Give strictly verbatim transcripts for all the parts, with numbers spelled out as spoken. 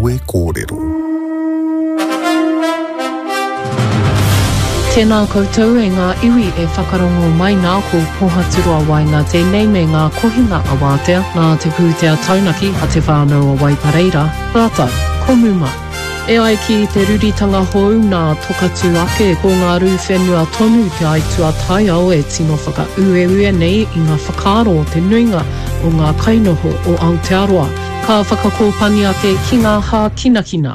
Awe Kōrero. Tēnā koutou e ngā iwi e whakarongo mai nā ko pohaturua wai ngā tēnei me ngā kohinga a wātea nā te pūtea taunaki a te whānau a Waipareira. Rātou, ko muma. E ai ki te ruritanga hou nā tokatu ake ko ngā rū whenua tonu te aitua tai au e tino whaka ue ue nei i ngā whakaro te nuinga o ngā kainoho o Aotearoa. Ka whakakōpani ake ki ngā hā kinakina.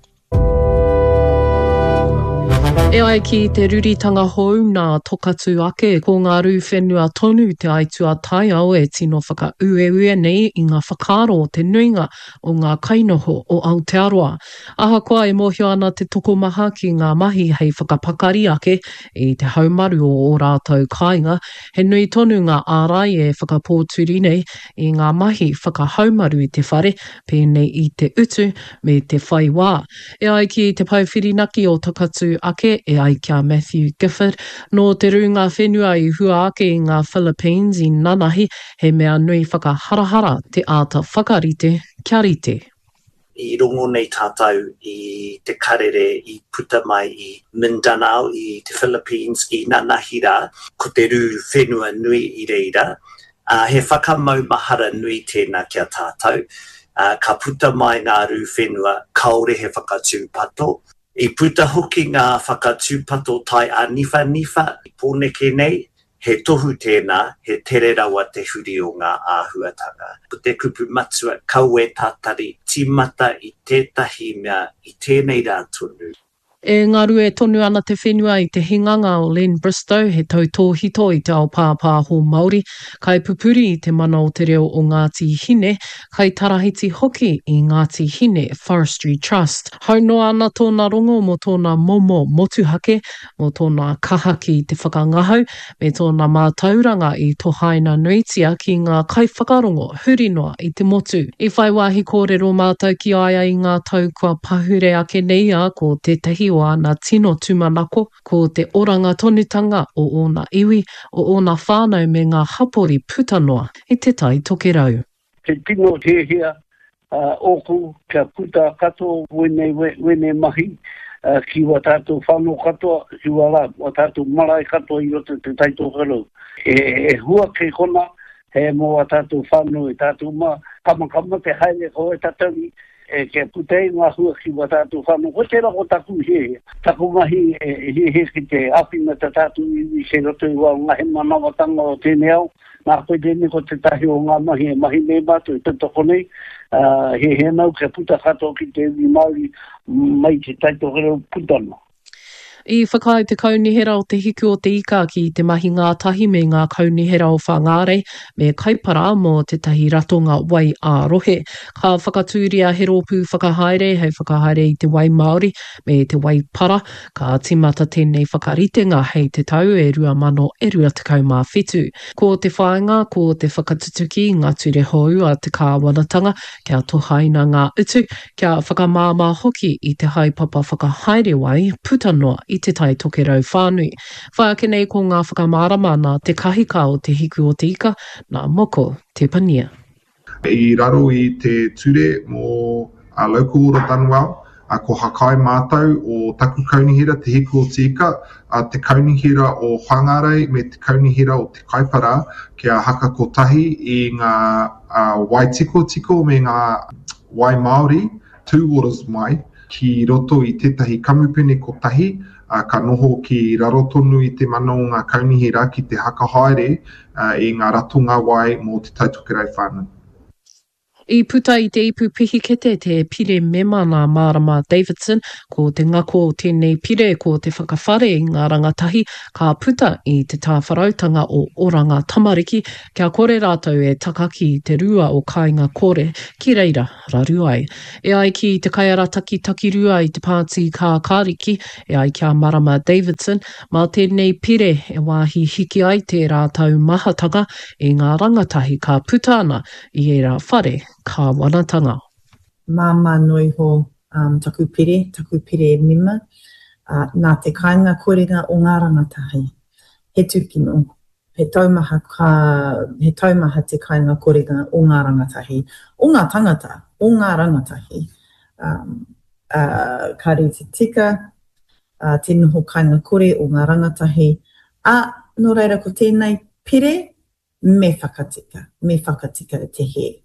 E ai ki te ruritanga hou nā tokatu ake ko ngā rū whenua tonu te aitua tai au e tino whaka ue ue nei i ngā whakaro te nuinga o ngā kainoho o Aotearoa. Ahakoa e mohio ana te tokomaha ki ngā mahi hei whakapakari ake i te haumaru o o rātou kāinga. He nui tonu ngā ārai e whakapōturi nei i ngā mahi whakahaumaru i te whare, pēnei i te utu me te whaiwā. E ai ki te pauwhirinaki o takatu ake e ai kia Matthew Gifford, no te runga whenua i hua ake i ngā Philippines i Nanahi, he mea nui whakaharahara te āta whakarite kia rite. I rongo nei tātou i te karere i puta mai i Mindanao i te Philippines i Nanahi rā, ko te rū whenua nui i reira. Uh, he whakamaumahara nui tēnā kia tātou. Uh, ka puta mai ngā rū whenua kaore he whakatūpato. I puta hoki ngā whakatūpato tai a niwha niwha i pōneke nei, he tohu tēnā, he tere rawa te huri o ngā āhuatanga. Ko te kupu matua kaue tātari timata i tētahi mea i tēnei rā tonu. E ngaru e tonu ana te whenua i te hinganga o Len Bristow, he tautōhito i te ao pāpāho Māori, kai pupuri i te mana o te reo o Ngāti Hine, kai tarahiti hoki i Ngāti Hine Forestry Trust. Haunoa ana tōna rongo mo tōna momo motuhake, mo tōna kaha ki te whakangahau, me tōna mātauranga i tohaina nuitia ki ngā kai whakarongo hurinoa i te motu. I whai wāhi kōrero mātou ki aia i ngā tau kua pahure ake nei a ko te tahi o ana tino tumanako ko te oranga tonutanga o ona iwi o ona whānau me ngā hapori putanoa i te tai tokerau. Te tino te hea uh, oku kia puta kato wene, wene mahi uh, ki wa tātou whānau katoa ki wa la wa tātou marae katoa i roto te tai tokerau. E, e hua ke kona he mo wa tātou whānau e tātou ma kamakama te haere ko e tātari e ke putei ngā hua ki wa tātou whanau. Ko te rako taku he, taku mahi e he he ki te apina ta tātou i se roto i wā ngā he manawatanga o tēne au. Nā koe tēne ko te tahi o ngā mahi e mahi nei mātu e tatoko nei. Uh, he he nau ke puta katoa ki te iwi Māori mai te taitokerau putana. I whakai te kaunihera o te hiku o te ika ki te mahi ngātahi me ngā kaunihera o whangāre me kaipara mō te tahi ratonga wai ārohe. Ka whakatūria he rōpū whakahaere hei whakahaere i te wai Māori me te wai para. Ka timata tēnei whakaritenga hei te tau e rua mano e rua tekau mā whetu. Ko te whaenga, ko te whakatutuki ngā ture hou a te kāwanatanga kia tohaina ngā utu kia whakamāmā hoki i te haipapa whakahaere wai putanoa i te tai tokerau whānui. Whaake nei ko ngā whakamārama nā te kahika o te hiku o te ika, nā moko te pania. I raro i te ture mō a local ora Tanuau, a ko hakai mātou o taku kaunihira te hiku o te ika, a te kaunihira o whangarei me te kaunihira o te kaipara, kia haka kotahi i ngā uh, wai tiko tiko me ngā wai Māori, two waters mai, ki roto i tētahi kamupene kotahi, Uh, ka noho ki raro tonu i te mano ngā kaunihira ki te hakahaere uh, i ngā ratonga wai mō te taitokerau whānau. I puta i te ipu pihikete te pire memana Marama Davidson, ko te ngako o tēnei pire ko te whakawhare i ngā rangatahi, ka puta i te tāwharautanga o oranga tamariki, kia kore rātou e takaki i te rua o kāinga kore, ki reira raru ai. E ai ki te kaiarataki taki rua i te pāti kā kāriki, e ai kia Marama Davidson, mā tēnei pire e wāhi hiki ai te rātou mahatanga i ngā rangatahi ka puta ana i e rā whare ka wanatanga. Māma noi ho um, taku pire, taku pire mima, uh, nā te kāinga korenga o ngā rangatahi. He tukino, he taumaha, ka, he taumaha te kāinga korenga o ngā rangatahi, o ngā tangata, o ngā rangatahi. um, uh, kare te tika, uh, te noho kainga kore o ngā rangatahi. A, no reira ko tēnei pire, me whakatika, me whakatika te he.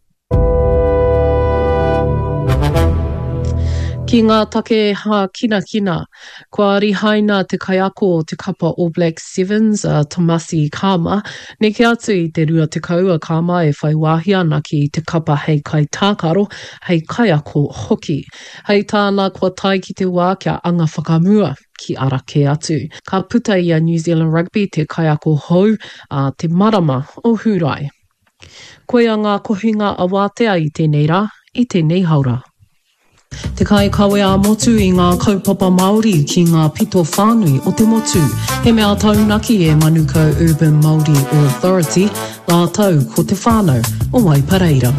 Ki ngā take ha kina kina, kua rihaina te kaiako o te kapa All Black Sevens, uh, Tomasi Kama, ne ke atu i te rua te kaua Kama e whai wāhi ana ki te kapa hei kai tākaro, hei kaiako hoki. Hei tāna kua tai ki te wā kia anga whakamua ki arake atu. Ka puta ia New Zealand Rugby te kaiako hou a uh, te marama o Hurai. Koe a ngā kohinga a wātea i tēnei rā, i tēnei haura. Te kai kawe a motu i ngā kaupapa Māori ki ngā pito whānui o te motu. He mea taunaki e Manuka Urban Māori Authority, ngā tau ko te whānau o Waipareira.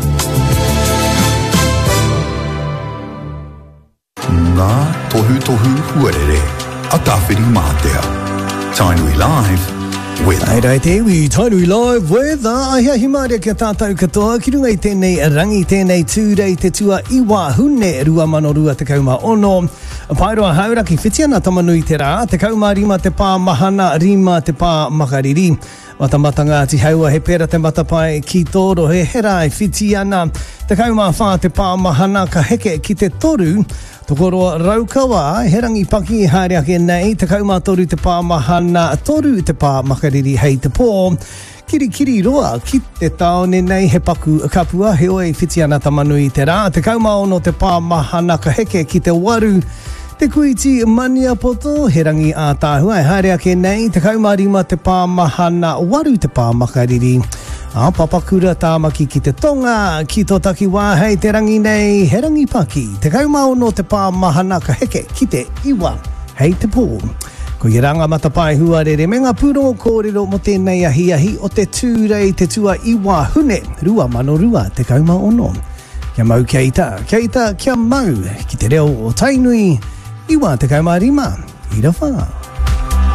Ngā tohu tohu huarere, a tawhiri mātea. Tainui Live, weather. Ai rai te iwi, Tainui Live weather. Ai hea himaria kia tātou katoa. Ki runga i tēnei rangi, tēnei tūrei te tua iwa hune rua mano rua te kauma ono. Pairoa haura ki whiti ana tamanui te rā. Te kauma rima te pā mahana, rima te pā makariri. Matamatanga ti haua he pera te matapai ki toro he hera i whiti ana. Te kauma whā te pā mahana ka heke ki te toru. Tokoro raukawa, he rangi paki haere ake nei, te kauma toru te pā mahana, toru te pā makariri hei te pō. Kiri kiri roa, ki te taone nei he paku kapua, he oe whiti ana tamanui te rā. Te kauma ono te pā mahana ka heke ki te waru. Te kuiti mania poto, he rangi a tāhua, e haere ake nei, te kauma rima te pā mahana, waru te pā makariri. A papakura tāmaki ki te tonga, ki tō taki wā hei te rangi nei, he rangi paki, te kauma ono te pā mahana ka heke ki te iwa, hei te pō. Ko i ranga matapai huarere, me ngā pūro kōrero mo tēnei ahi ahi o te tūrei te tua iwa hune, rua mano rua te kauma ono. Kia mau kia ita, kia ita, kia mau, ki te reo o Tainui, iwa te kauma rima, i ra whā.